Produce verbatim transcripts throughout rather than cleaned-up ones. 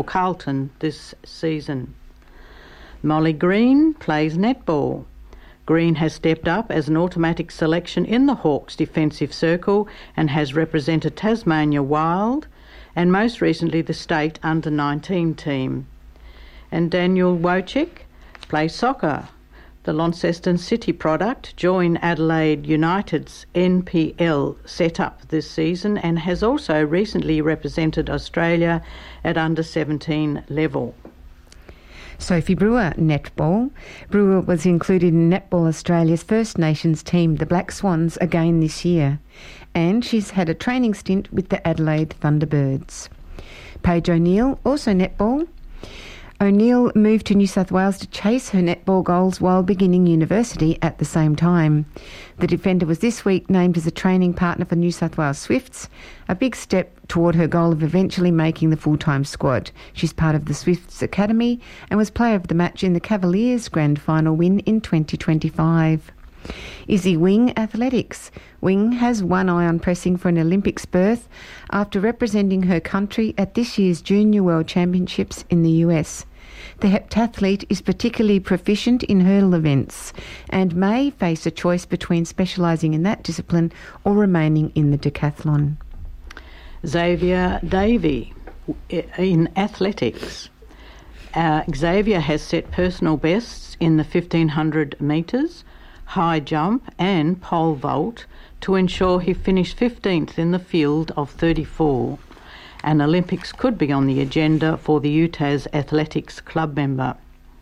Carlton this season. Molly Green plays netball. Green has stepped up as an automatic selection in the Hawks defensive circle and has represented Tasmania Wild and most recently the state under nineteen team. And Daniel Wojcik plays soccer. The Launceston City product joined Adelaide United's N P L setup this season and has also recently represented Australia at under seventeen level. Sophie Brewer, netball. Brewer was included in Netball Australia's First Nations team, the Black Swans, again this year. And she's had a training stint with the Adelaide Thunderbirds. Paige O'Neill, also netball. O'Neill moved to New South Wales to chase her netball goals while beginning university at the same time. The defender was this week named as a training partner for New South Wales Swifts, a big step toward her goal of eventually making the full-time squad. She's part of the Swifts Academy and was player of the match in the Cavaliers' grand final win in twenty twenty-five. Izzy Wing, athletics. Wing has one eye on pressing for an Olympics berth after representing her country at this year's Junior World Championships in the U S. The heptathlete is particularly proficient in hurdle events and may face a choice between specialising in that discipline or remaining in the decathlon. Xavier Davey in athletics. Uh, Xavier has set personal bests in the fifteen hundred metres, high jump and pole vault to ensure he finished fifteenth in the field of thirty-four. An Olympics could be on the agenda for the U T A S Athletics club member.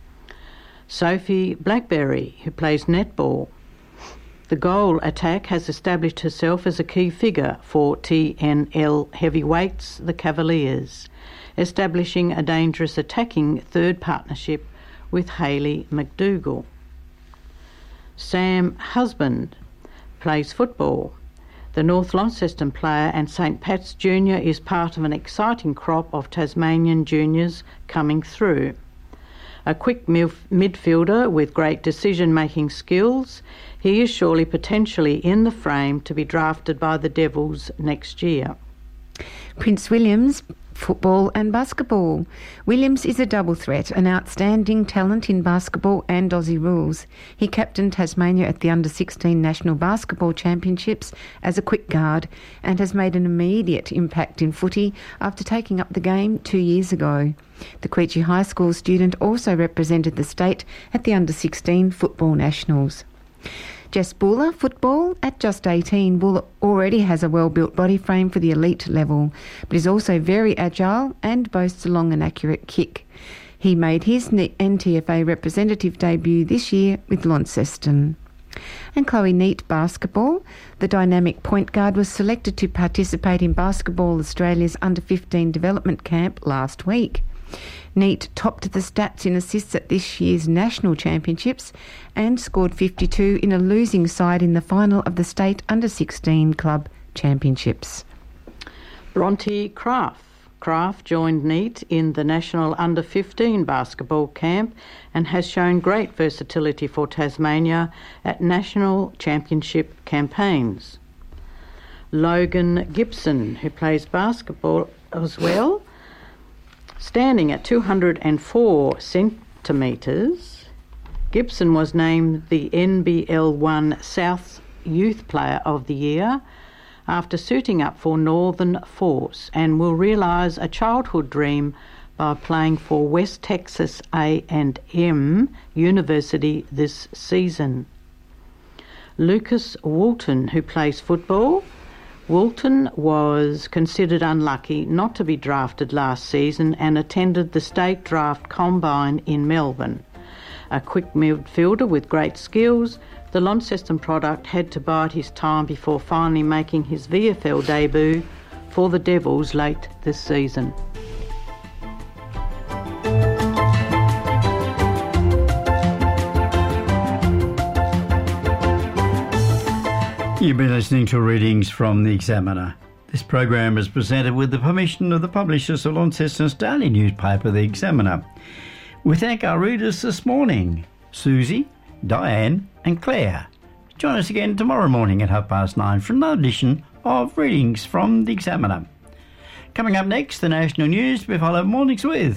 Sophie Blackberry, who plays netball. The goal attack has established herself as a key figure for T N L heavyweights, the Cavaliers, establishing a dangerous attacking third partnership with Hayley McDougall. Sam Husband plays football. The North Launceston player and Saint Pat's Junior is part of an exciting crop of Tasmanian juniors coming through. A quick milf- midfielder with great decision-making skills, he is surely potentially in the frame to be drafted by the Devils next year. Prince William's football and basketball. Williams is a double threat, an outstanding talent in basketball and Aussie rules. He captained Tasmania at the under sixteen National Basketball Championships as a quick guard and has made an immediate impact in footy after taking up the game two years ago. The Queechee High School student also represented the state at the under sixteen Football Nationals. Jess Buller, football. At just eighteen, Buller already has a well-built body frame for the elite level, but is also very agile and boasts a long and accurate kick. He made his N T F A representative debut this year with Launceston. And Chloe Neate, basketball. The dynamic point guard was selected to participate in Basketball Australia's under fifteen development camp last week. Neate topped the stats in assists at this year's National Championships and scored fifty-two in a losing side in the final of the State under sixteen Club Championships. Bronte Craft. Craft joined Neate in the National under fifteen basketball camp and has shown great versatility for Tasmania at National Championship campaigns. Logan Gibson, who plays basketball as well, standing at two hundred four centimetres, Gibson was named the N B L one South Youth Player of the Year after suiting up for Northern Force and will realise a childhood dream by playing for West Texas A and M University this season. Lucas Woolton, who plays football. Woolton was considered unlucky not to be drafted last season and attended the State Draft Combine in Melbourne. A quick midfielder with great skills, the Launceston product had to bide his time before finally making his V F L debut for the Devils late this season. You've been listening to readings from The Examiner. This program is presented with the permission of the publishers of Launceston's daily newspaper, The Examiner. We thank our readers this morning, Susie, Diane and Claire. Join us again tomorrow morning at half past nine for another edition of Readings from The Examiner. Coming up next, the national news, we follow Mornings With.